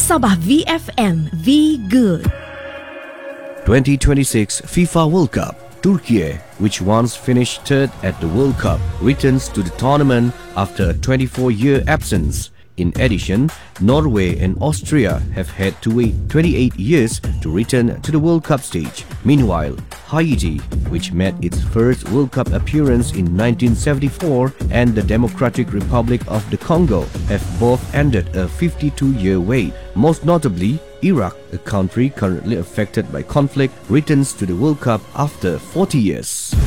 Sabah VFM, the good. 2026 FIFA World Cup. Turkey, which once finished third at the World Cup, returns to the tournament after a 24-year absence. In addition, Norway and Austria have had to wait 28 years to return to the World Cup stage. Meanwhile, Haiti, which made its first World Cup appearance in 1974, and the Democratic Republic of the Congo have both ended a 52-year wait. Most notably, Iraq, a country currently affected by conflict, returns to the World Cup after 40 years.